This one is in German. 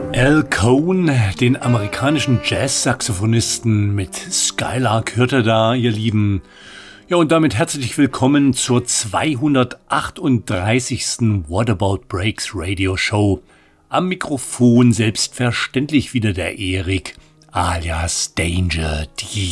Al Cohn, den amerikanischen Jazz-Saxophonisten mit Skylark hört er da, ihr Lieben. Ja, und damit herzlich willkommen zur 238. What About Breaks Radio Show. Am Mikrofon selbstverständlich wieder der Erik, alias Danger D.